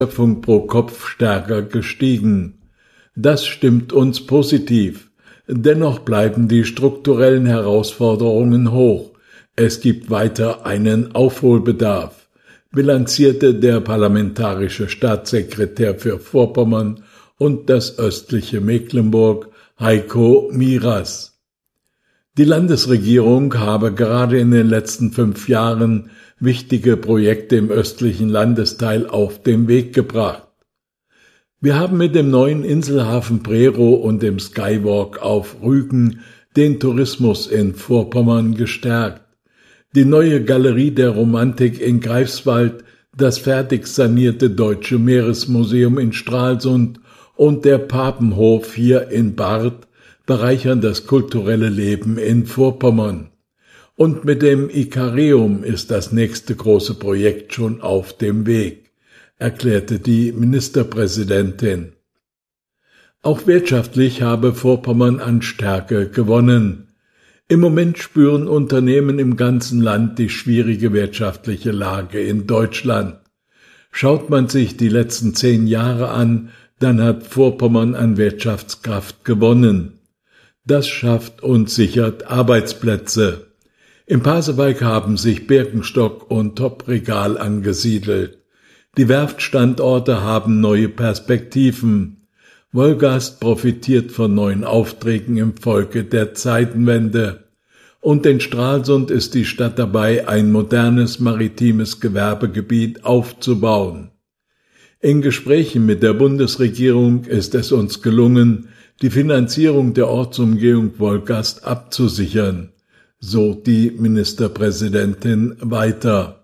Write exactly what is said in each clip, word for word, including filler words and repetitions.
Wertschöpfung pro Kopf stärker gestiegen. Das stimmt uns positiv. Dennoch bleiben die strukturellen Herausforderungen hoch. Es gibt weiter einen Aufholbedarf, bilanzierte der parlamentarische Staatssekretär für Vorpommern und das östliche Mecklenburg, Heiko Miras. Die Landesregierung habe gerade in den letzten fünf Jahren wichtige Projekte im östlichen Landesteil auf den Weg gebracht. Wir haben mit dem neuen Inselhafen Prerow und dem Skywalk auf Rügen den Tourismus in Vorpommern gestärkt. Die neue Galerie der Romantik in Greifswald, das fertig sanierte Deutsche Meeresmuseum in Stralsund und der Papenhof hier in Barth bereichern das kulturelle Leben in Vorpommern. Und mit dem Ikareum ist das nächste große Projekt schon auf dem Weg, erklärte die Ministerpräsidentin. Auch wirtschaftlich habe Vorpommern an Stärke gewonnen. Im Moment spüren Unternehmen im ganzen Land die schwierige wirtschaftliche Lage in Deutschland. Schaut man sich die letzten zehn Jahre an, dann hat Vorpommern an Wirtschaftskraft gewonnen. Das schafft und sichert Arbeitsplätze. Im Pasewalk haben sich Birkenstock und Top-Regal angesiedelt. Die Werftstandorte haben neue Perspektiven. Wolgast profitiert von neuen Aufträgen im Folge der Zeitenwende. Und in Stralsund ist die Stadt dabei, ein modernes maritimes Gewerbegebiet aufzubauen. In Gesprächen mit der Bundesregierung ist es uns gelungen, die Finanzierung der Ortsumgehung Wolgast abzusichern, so die Ministerpräsidentin weiter.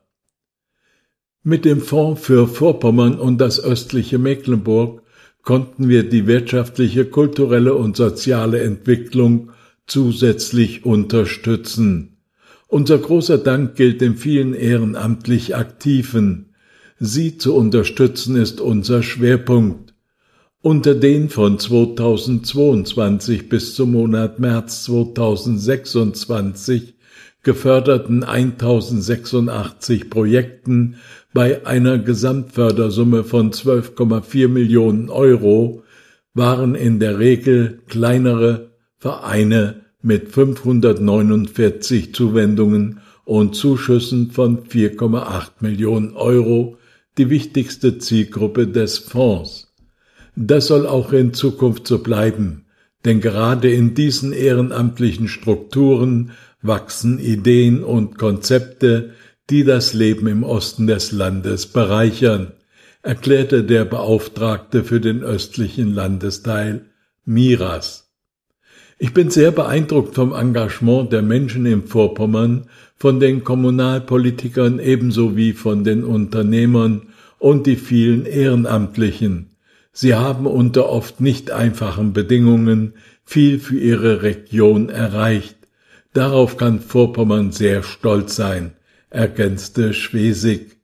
Mit dem Fonds für Vorpommern und das östliche Mecklenburg konnten wir die wirtschaftliche, kulturelle und soziale Entwicklung zusätzlich unterstützen. Unser großer Dank gilt den vielen ehrenamtlich Aktiven. Sie zu unterstützen ist unser Schwerpunkt. Unter den von zweitausendzweiundzwanzig bis zum Monat März zweitausendsechsundzwanzig geförderten eintausendsechsundachtzig Projekten bei einer Gesamtfördersumme von zwölf Komma vier Millionen Euro waren in der Regel kleinere Vereine mit fünfhundertneunundvierzig Zuwendungen und Zuschüssen von vier Komma acht Millionen Euro die wichtigste Zielgruppe des Fonds. Das soll auch in Zukunft so bleiben, denn gerade in diesen ehrenamtlichen Strukturen wachsen Ideen und Konzepte, die das Leben im Osten des Landes bereichern, erklärte der Beauftragte für den östlichen Landesteil Miras. Ich bin sehr beeindruckt vom Engagement der Menschen im Vorpommern, von den Kommunalpolitikern ebenso wie von den Unternehmern und die vielen Ehrenamtlichen. Sie haben unter oft nicht einfachen Bedingungen viel für ihre Region erreicht. Darauf kann Vorpommern sehr stolz sein, ergänzte Schwesig.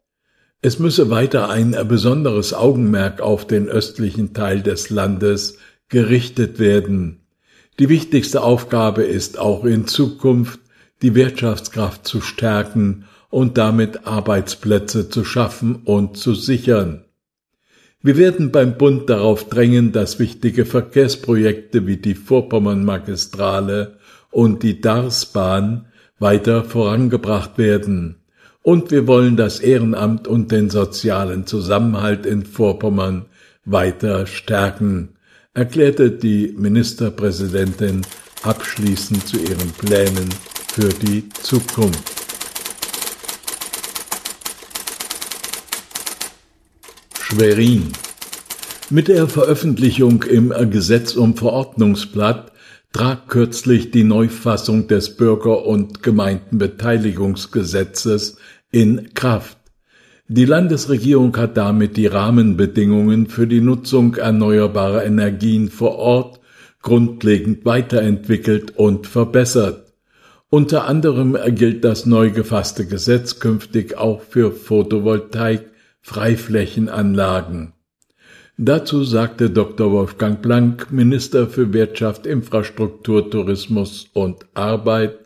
Es müsse weiter ein besonderes Augenmerk auf den östlichen Teil des Landes gerichtet werden. Die wichtigste Aufgabe ist auch in Zukunft, die Wirtschaftskraft zu stärken und damit Arbeitsplätze zu schaffen und zu sichern. Wir werden beim Bund darauf drängen, dass wichtige Verkehrsprojekte wie die Vorpommern-Magistrale und die Darßbahn weiter vorangebracht werden. Und wir wollen das Ehrenamt und den sozialen Zusammenhalt in Vorpommern weiter stärken, erklärte die Ministerpräsidentin abschließend zu ihren Plänen für die Zukunft. Schwerin. Mit der Veröffentlichung im Gesetz um Verordnungsblatt trat kürzlich die Neufassung des Bürger- und Gemeindenbeteiligungsgesetzes in Kraft. Die Landesregierung hat damit die Rahmenbedingungen für die Nutzung erneuerbarer Energien vor Ort grundlegend weiterentwickelt und verbessert. Unter anderem gilt das neu gefasste Gesetz künftig auch für Photovoltaik-Freiflächenanlagen. Dazu sagte Doktor Wolfgang Blank, Minister für Wirtschaft, Infrastruktur, Tourismus und Arbeit: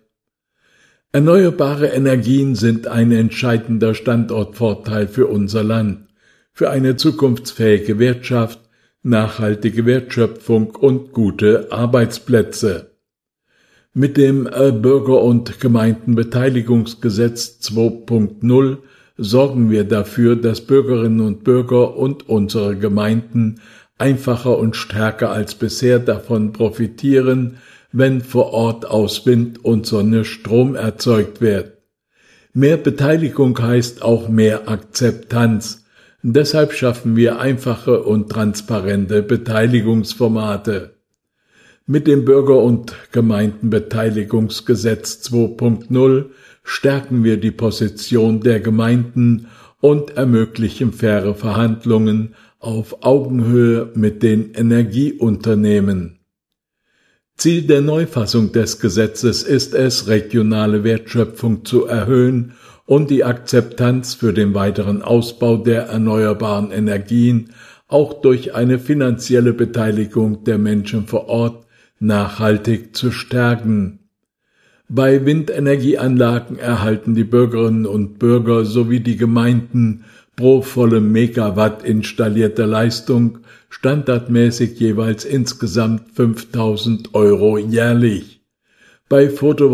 Erneuerbare Energien sind ein entscheidender Standortvorteil für unser Land. für eine zukunftsfähige Wirtschaft, nachhaltige Wertschöpfung und gute Arbeitsplätze. Mit dem Bürger- und Gemeindenbeteiligungsgesetz zwei Punkt null sorgen wir dafür, dass Bürgerinnen und Bürger und unsere Gemeinden einfacher und stärker als bisher davon profitieren, wenn vor Ort aus Wind und Sonne Strom erzeugt wird. Mehr Beteiligung heißt auch mehr Akzeptanz. Deshalb schaffen wir einfache und transparente Beteiligungsformate. Mit dem Bürger- und Gemeindenbeteiligungsgesetz zwei Punkt null stärken wir die Position der Gemeinden und ermöglichen faire Verhandlungen auf Augenhöhe mit den Energieunternehmen. Ziel der Neufassung des Gesetzes ist es, regionale Wertschöpfung zu erhöhen und die Akzeptanz für den weiteren Ausbau der erneuerbaren Energien auch durch eine finanzielle Beteiligung der Menschen vor Ort nachhaltig zu stärken. Bei Windenergieanlagen erhalten die Bürgerinnen und Bürger sowie die Gemeinden pro volle Megawatt installierte Leistung standardmäßig jeweils insgesamt fünftausend Euro jährlich. Bei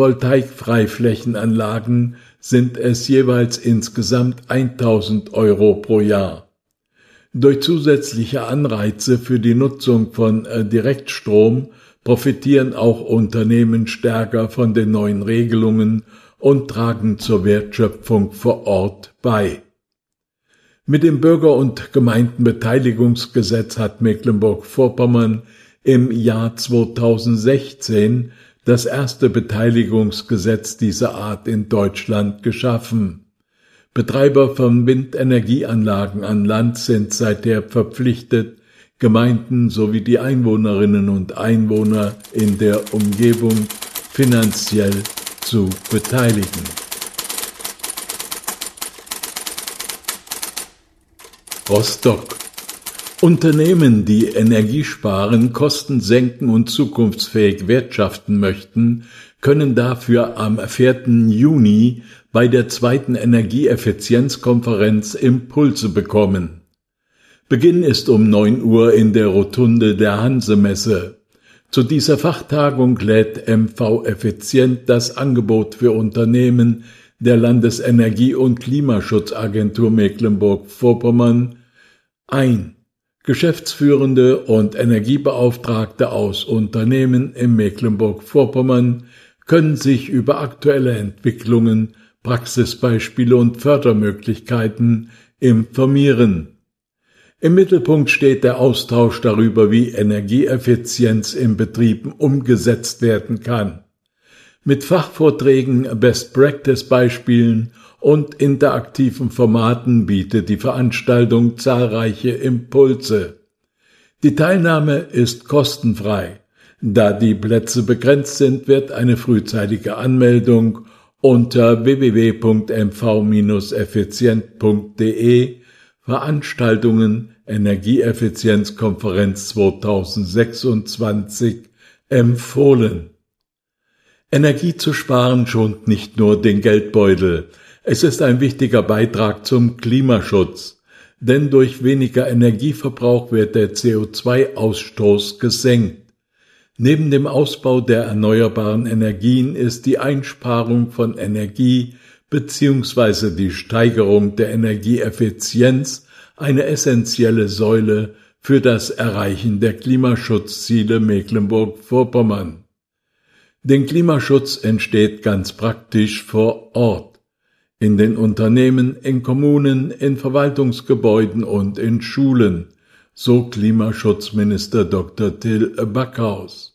Photovoltaik-Freiflächenanlagen sind es jeweils insgesamt eintausend Euro pro Jahr. Durch zusätzliche Anreize für die Nutzung von äh, Direktstrom profitieren auch Unternehmen stärker von den neuen Regelungen und tragen zur Wertschöpfung vor Ort bei. Mit dem Bürger- und Gemeindenbeteiligungsgesetz hat Mecklenburg-Vorpommern im Jahr zweitausendsechzehn das erste Beteiligungsgesetz dieser Art in Deutschland geschaffen. Betreiber von Windenergieanlagen an Land sind seither verpflichtet, Gemeinden sowie die Einwohnerinnen und Einwohner in der Umgebung finanziell zu beteiligen. Rostock. Unternehmen, die Energie sparen, Kosten senken und zukunftsfähig wirtschaften möchten, können dafür am vierten Juni bei der zweiten Energieeffizienzkonferenz Impulse bekommen. Beginn ist um neun Uhr in der Rotunde der Hanse-Messe. Zu dieser Fachtagung lädt M V Effizient das Angebot für Unternehmen der Landesenergie- und Klimaschutzagentur Mecklenburg-Vorpommern ein. Geschäftsführende und Energiebeauftragte aus Unternehmen in Mecklenburg-Vorpommern können sich über aktuelle Entwicklungen, Praxisbeispiele und Fördermöglichkeiten informieren. Im Mittelpunkt steht der Austausch darüber, wie Energieeffizienz in Betrieben umgesetzt werden kann. Mit Fachvorträgen, Best-Practice-Beispielen und interaktiven Formaten bietet die Veranstaltung zahlreiche Impulse. Die Teilnahme ist kostenfrei. Da die Plätze begrenzt sind, wird eine frühzeitige Anmeldung unter w w w punkt m v effizient punkt d e Veranstaltungen Energieeffizienzkonferenz zweitausendsechsundzwanzig empfohlen. Energie zu sparen schont nicht nur den Geldbeutel. Es ist ein wichtiger Beitrag zum Klimaschutz, denn durch weniger Energieverbrauch wird der C O zwei Ausstoß gesenkt. Neben dem Ausbau der erneuerbaren Energien ist die Einsparung von Energie bzw. die Steigerung der Energieeffizienz eine essentielle Säule für das Erreichen der Klimaschutzziele Mecklenburg-Vorpommern. Der Klimaschutz entsteht ganz praktisch vor Ort, in den Unternehmen, in Kommunen, in Verwaltungsgebäuden und in Schulen, so Klimaschutzminister Doktor Till Backhaus.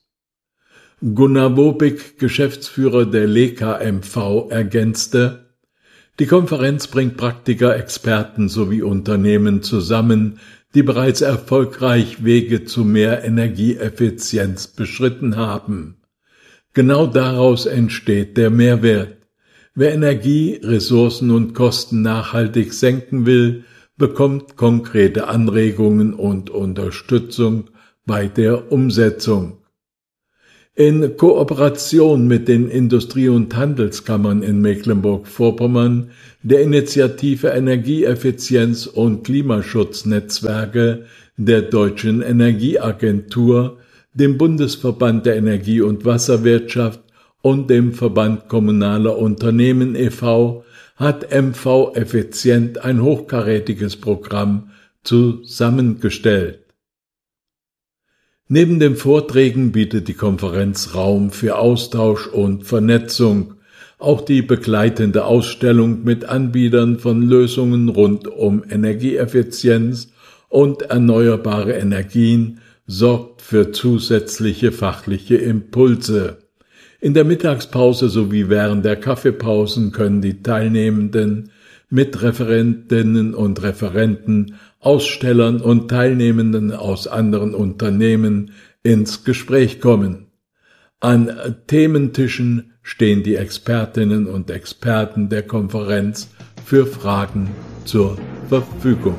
Gunnar Wobig, Geschäftsführer der L E K M V, ergänzte: Die Konferenz bringt Praktiker, Experten sowie Unternehmen zusammen, die bereits erfolgreich Wege zu mehr Energieeffizienz beschritten haben. Genau daraus entsteht der Mehrwert. Wer Energie, Ressourcen und Kosten nachhaltig senken will, bekommt konkrete Anregungen und Unterstützung bei der Umsetzung. In Kooperation mit den Industrie- und Handelskammern in Mecklenburg-Vorpommern, der Initiative Energieeffizienz und Klimaschutznetzwerke der Deutschen Energieagentur, dem Bundesverband der Energie- und Wasserwirtschaft und dem Verband Kommunaler Unternehmen e V hat M V Effizient ein hochkarätiges Programm zusammengestellt. Neben den Vorträgen bietet die Konferenz Raum für Austausch und Vernetzung. Auch die begleitende Ausstellung mit Anbietern von Lösungen rund um Energieeffizienz und erneuerbare Energien sorgt für zusätzliche fachliche Impulse. In der Mittagspause sowie während der Kaffeepausen können die Teilnehmenden mit Referentinnen und Referenten, Ausstellern und Teilnehmenden aus anderen Unternehmen ins Gespräch kommen. An Thementischen stehen die Expertinnen und Experten der Konferenz für Fragen zur Verfügung.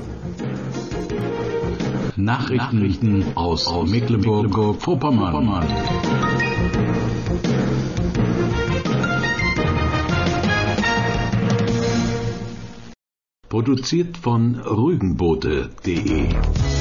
Nachrichten aus Mecklenburg-Vorpommern. Produziert von Rügenboote punkt de